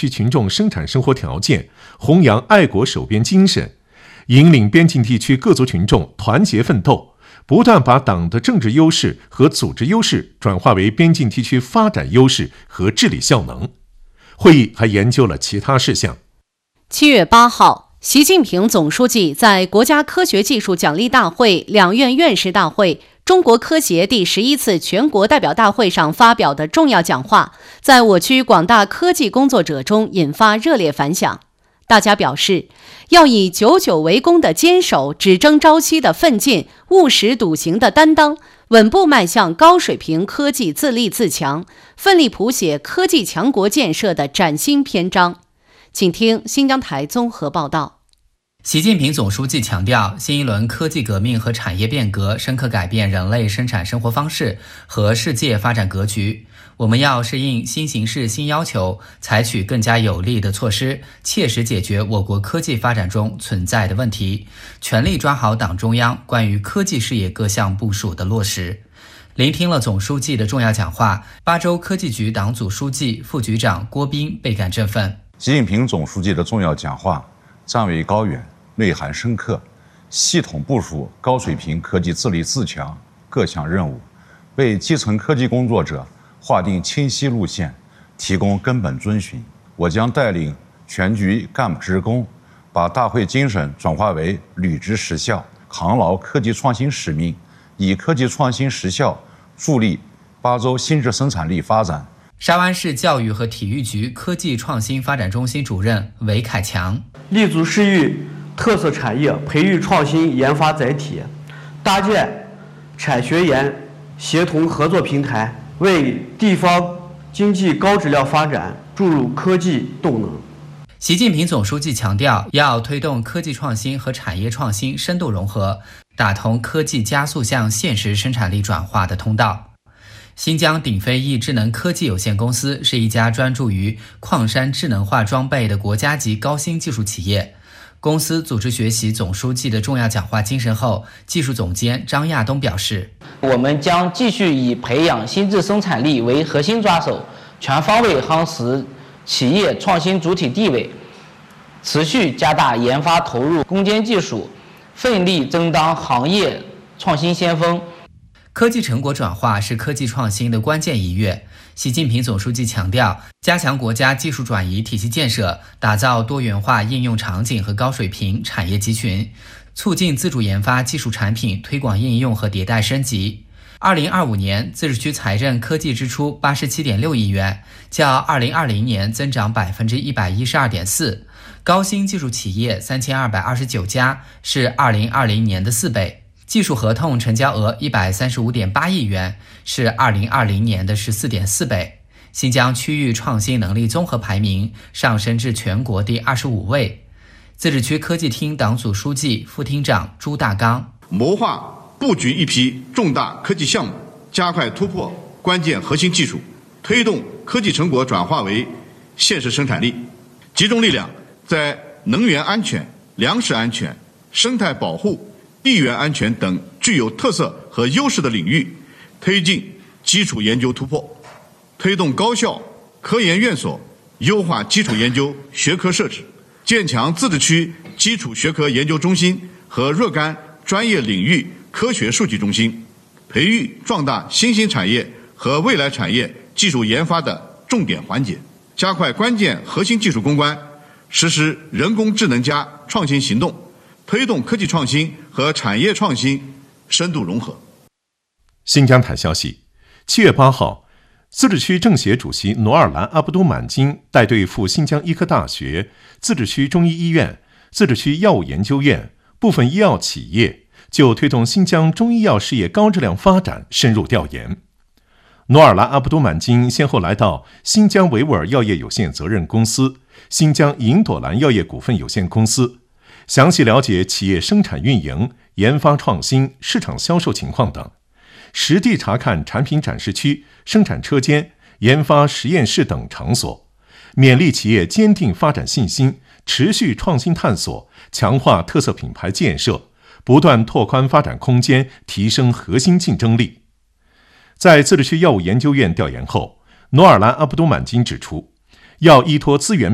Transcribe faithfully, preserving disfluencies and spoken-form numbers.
区群众生产生活条件，弘扬爱国守边精神，引领边境地区各族群众团结奋斗，不断把党的政治优势和组织优势转化为边境地区发展优势和治理效能。会议还研究了其他事项。 七月八号，习近平总书记在国家科学技术奖励大会、两院院士大会、中国科协第十一次全国代表大会上发表的重要讲话，在我区广大科技工作者中引发热烈反响。大家表示，要以久久为功的坚守、只争朝夕的奋进、务实笃行的担当，稳步迈向高水平科技自立自强，奋力谱写科技强国建设的崭新篇章。请听新疆台综合报道。 习近平总书记强调，新一轮科技革命和产业变革深刻改变人类生产生活方式和世界发展格局。我们要适应新形势新要求，采取更加有力的措施，切实解决我国科技发展中存在的问题，全力抓好党中央关于科技事业各项部署的落实。聆听了总书记的重要讲话，巴州科技局党组书记、副局长郭斌倍感振奋。 习近平总书记的重要讲话站位高远，内涵深刻，系统部署高水平科技自立自强各项任务，为基层科技工作者划定清晰路线，提供根本遵循。我将带领全局干部职工，把大会精神转化为履职实效，扛牢科技创新使命，以科技创新实效助力巴州新质生产力发展。 沙湾市教育和体育局科技创新发展中心主任韦凯强， 立足市域特色产业，培育创新研发载体，搭建产学研协同合作平台，为地方经济高质量发展注入科技动能。 习近平总书记强调，要推动科技创新和产业创新深度融合，打通科技加速向现实生产力转化的通道。新疆鼎飞翼智能科技有限公司是一家专注于矿山智能化装备的国家级高新技术企业。公司组织学习总书记的重要讲话精神后，技术总监张亚东表示， 我们将继续以培养新质生产力为核心抓手，全方位夯实企业创新主体地位，持续加大研发投入攻坚技术，奋力争当行业创新先锋。 科技成果转化是科技创新的关键一跃。习近平总书记强调，加强国家技术转移体系建设，打造多元化应用场景和高水平产业集群，促进自主研发技术产品推广应用和迭代升级。二零二五年，自治区财政科技支出八十七点六亿元，较二零二零年增长百分之一百一十二点四，高新技术企业三千二百二十九家，是二零二零年的四倍。技术合同成交额一百三十五点八亿元，是二零二零年的十四点四倍。新疆区域创新能力综合排名上升至全国第二十五位。自治区科技厅党组书记、副厅长朱大刚， 谋划布局一批重大科技项目，加快突破关键核心技术，推动科技成果转化为现实生产力，集中力量在能源安全、粮食安全、生态保护、地缘安全等具有特色和优势的领域，推进基础研究突破，推动高校、科研院所优化基础研究学科设置，建强自治区基础学科研究中心和若干专业领域科学数据中心，培育壮大新兴产业和未来产业技术研发的重点环节，加快关键核心技术攻关，实施人工智能加创新行动，推动科技创新和产业创新深度融合。 新疆台消息，七月八号，自治区政协主席努尔兰阿卜杜满金带队赴新疆医科大学、自治区中医医院、自治区药物研究院、部分医药企业就推动新疆中医药事业高质量发展深入调研。努尔兰阿卜杜满金先后来到新疆维吾尔药业有限责任公司、新疆银朵兰药业股份有限公司，详细了解企业生产运营、研发创新、市场销售情况等，实地查看产品展示区、生产车间、研发实验室等场所，勉励企业坚定发展信心，持续创新探索，强化特色品牌建设，不断拓宽发展空间，提升核心竞争力。在自治区药物研究院调研后，努尔兰阿卜杜满金指出，要依托资源